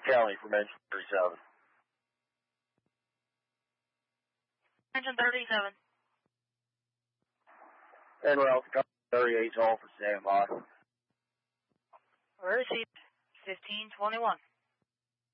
County from engine 37. Engine 37. And Ralph, 38's all for standby. Received 1521.